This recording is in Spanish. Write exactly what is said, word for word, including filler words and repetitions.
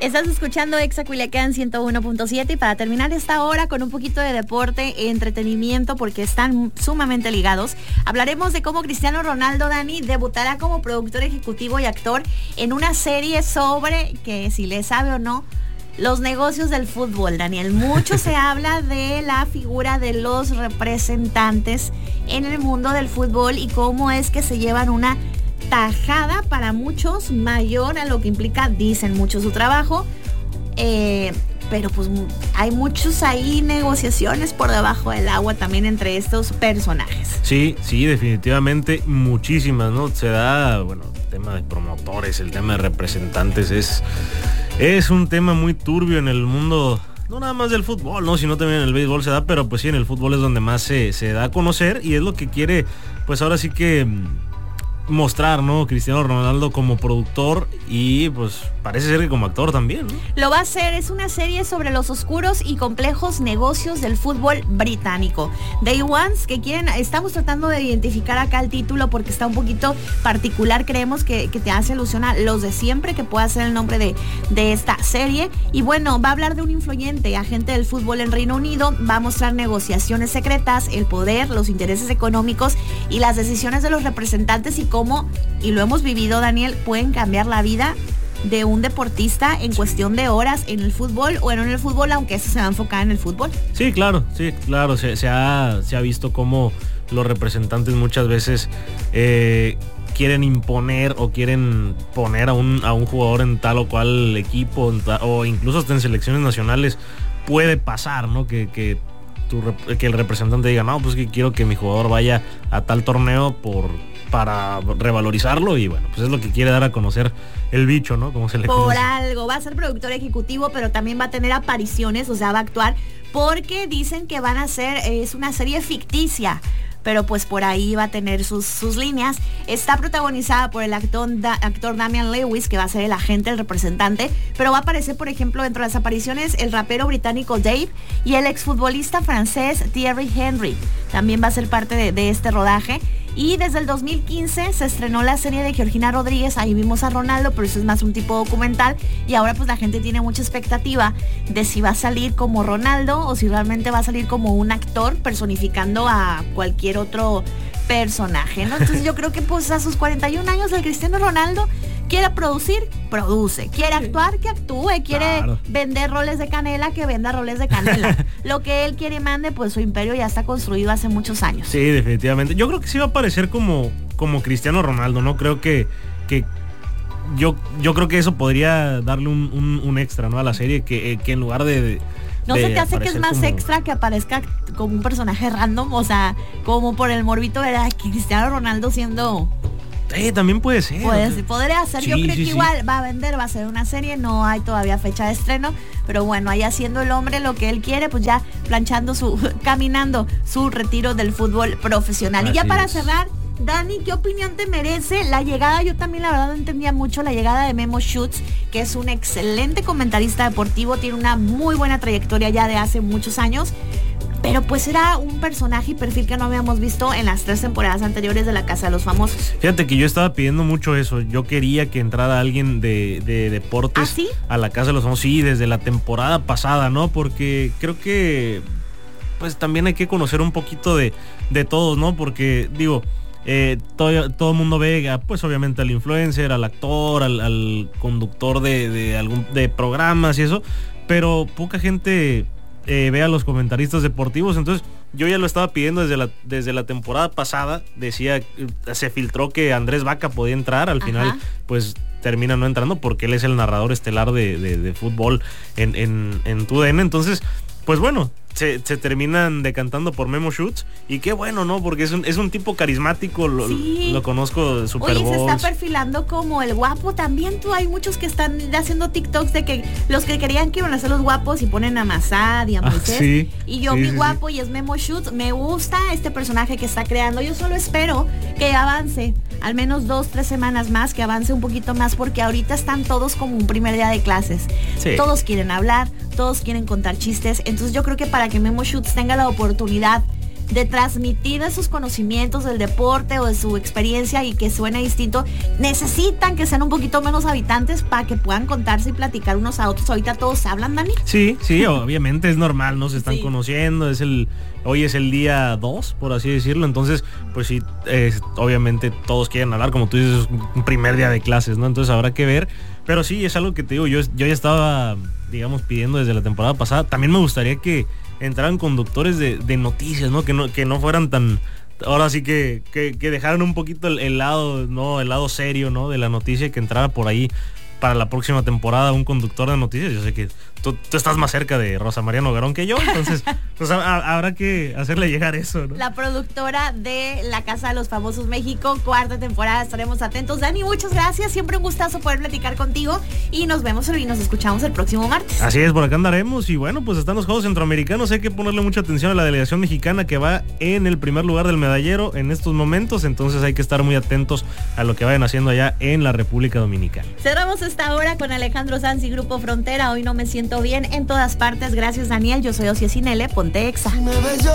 Estás escuchando Exa Culiacán ciento uno punto siete y para terminar esta hora con un poquito de deporte e entretenimiento porque están sumamente ligados, hablaremos de cómo Cristiano Ronaldo, Dani, debutará como productor ejecutivo y actor en una serie sobre, que si le sabe o no, los negocios del fútbol, Daniel. Mucho se habla de la figura de los representantes en el mundo del fútbol y cómo es que se llevan una tajada para muchos mayor a lo que implica, dicen mucho, su trabajo, eh, pero pues hay muchos ahí negociaciones por debajo del agua también entre estos personajes. Sí, sí, definitivamente muchísimas, ¿no? Se da, bueno, el tema de promotores, el tema de representantes es, es un tema muy turbio en el mundo, no nada más del fútbol, ¿no? Sino también en el béisbol se da, pero pues sí, en el fútbol es donde más se, se da a conocer y es lo que quiere, pues ahora sí que mostrar, ¿no? Cristiano Ronaldo como productor y pues parece ser que como actor también, ¿no? Lo va a hacer, es una serie sobre los oscuros y complejos negocios del fútbol británico. Day Ones, que quieren, estamos tratando de identificar acá el título porque está un poquito particular, creemos que, que te hace alusión a Los de Siempre, que pueda ser el nombre de, de esta serie. Y bueno, va a hablar de un influyente agente del fútbol en Reino Unido, va a mostrar negociaciones secretas, el poder, los intereses económicos y las decisiones de los representantes y cómo, y lo hemos vivido, Daniel, pueden cambiar la vida de un deportista en cuestión de horas en el fútbol o en el fútbol, aunque eso se va a enfocar en el fútbol. Sí, claro, sí, claro, se, se, ha, se ha visto cómo los representantes muchas veces eh, quieren imponer o quieren poner a un, a un jugador en tal o cual equipo o incluso hasta en selecciones nacionales puede pasar, ¿no? Que, que, tu, que el representante diga, no, pues que quiero que mi jugador vaya a tal torneo por... para revalorizarlo y bueno, pues es lo que quiere dar a conocer el bicho, ¿no? Como se le conoce. Por algo, va a ser productor ejecutivo, pero también va a tener apariciones, o sea, va a actuar, porque dicen que van a hacer, es una serie ficticia, pero pues por ahí va a tener sus, sus líneas. Está protagonizada por el actor, da, actor Damian Lewis, que va a ser el agente, el representante, pero va a aparecer, por ejemplo, dentro de las apariciones, el rapero británico Dave y el exfutbolista francés Thierry Henry. También va a ser parte de, de este rodaje. Y desde el dos mil quince se estrenó la serie de Georgina Rodríguez, ahí vimos a Ronaldo, pero eso es más un tipo documental y ahora pues la gente tiene mucha expectativa de si va a salir como Ronaldo o si realmente va a salir como un actor personificando a cualquier otro personaje, ¿no? Entonces yo creo que pues a sus cuarenta y un años el Cristiano Ronaldo quiere producir, produce, quiere actuar, que actúe, quiere claro. vender roles de canela, que venda roles de canela. Lo que él quiere y mande, pues su imperio ya está construido hace muchos años. Sí, definitivamente. Yo creo que sí va a parecer como, como Cristiano Ronaldo, ¿no? Creo que, que yo, yo creo que eso podría darle un, un, un extra, ¿no? A la serie, que, que en lugar de... de ¿No se te hace que es más como... extra que aparezca como un personaje random? O sea, como por el morbito, ¿verdad? Que Cristiano Ronaldo siendo... Eh, también puede ser. Puede, podría ser, sí, yo creo sí, que sí. igual va a vender, va a ser una serie, no hay todavía fecha de estreno, pero bueno, ahí haciendo el hombre lo que él quiere, pues ya planchando su, caminando su retiro del fútbol profesional. Así y ya para es. cerrar, Dani, ¿qué opinión te merece la llegada? Yo también la verdad no entendía mucho la llegada de Memo Schutz, que es un excelente comentarista deportivo, tiene una muy buena trayectoria ya de hace muchos años. Pero pues era un personaje y perfil que no habíamos visto en las tres temporadas anteriores de La Casa de los Famosos. Fíjate que yo estaba pidiendo mucho eso. Yo quería que entrara alguien de, de deportes ¿Ah, sí? a La Casa de los Famosos. Sí, desde la temporada pasada, ¿no? Porque creo que pues también hay que conocer un poquito de, de todos, ¿no? Porque digo, eh, todo, todo el mundo ve, pues obviamente al influencer, al actor, al, al conductor de, de, algún, de programas y eso. Pero poca gente... Eh, ve a los comentaristas deportivos, entonces yo ya lo estaba pidiendo desde la, desde la temporada pasada, decía, se filtró que Andrés Vaca podía entrar, al Ajá. final pues termina no entrando porque él es el narrador estelar de, de, de fútbol en, en, en T U D N, entonces pues bueno, se, se terminan decantando por Memo Schutz y qué bueno, ¿no? Porque es un, es un tipo carismático, lo, sí. lo conozco de Super Bowl. Oye, se está perfilando como el guapo también, tú, hay muchos que están haciendo TikToks de que los que querían que iban a ser los guapos y ponen a Massad y a Moisés, ah, sí. y yo sí, mi sí, guapo sí. y es Memo Schutz, me gusta este personaje que está creando, yo solo espero que avance al menos dos, tres semanas más, que avance un poquito más, porque ahorita están todos como un primer día de clases, sí. todos quieren hablar, todos quieren contar chistes, entonces yo creo que para que Memo Schutz tenga la oportunidad de transmitir de sus conocimientos del deporte o de su experiencia y que suene distinto, necesitan que sean un poquito menos habitantes para que puedan contarse y platicar unos a otros. Ahorita todos hablan, Dani. Sí, sí, obviamente es normal, ¿no? Se están Sí. conociendo, es el, hoy es el día dos, por así decirlo, entonces, pues sí, eh, obviamente todos quieren hablar, como tú dices, un primer día de clases, ¿no? Entonces habrá que ver, pero sí, es algo que te digo, yo, yo ya estaba, digamos, pidiendo desde la temporada pasada. También me gustaría que entraran conductores de, de noticias, ¿no? Que no, que no fueran tan, ahora sí que, que, que dejaran un poquito el, el lado, ¿no? El lado serio, ¿no? De la noticia, que entrara por ahí para la próxima temporada un conductor de noticias. Yo sé que tú, tú estás más cerca de Rosa María Nogarón que yo, entonces pues, a, a, habrá que hacerle llegar eso, ¿no? La productora de La Casa de los Famosos México, cuarta temporada, estaremos atentos. Dani, muchas gracias, siempre un gustazo poder platicar contigo y nos vemos y nos escuchamos el próximo martes. Así es, por acá andaremos y bueno, pues están los Juegos Centroamericanos, hay que ponerle mucha atención a la delegación mexicana que va en el primer lugar del medallero en estos momentos, entonces hay que estar muy atentos a lo que vayan haciendo allá en la República Dominicana. Cerramos esta hora con Alejandro Sanz y Grupo Frontera. Hoy no me siento bien en todas partes. Gracias, Daniel. Yo soy Ociel Cinele. Ponte Exa.